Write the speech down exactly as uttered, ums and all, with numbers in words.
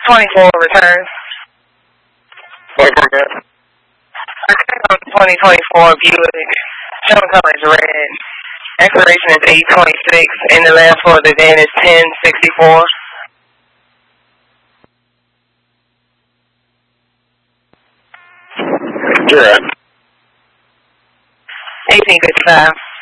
twenty-four returns. twenty twenty-four Buick. Showing color is red. Expiration is eight twenty-six, and the last four of the V I N is ten sixty-four. You're at eighteen fifty-five.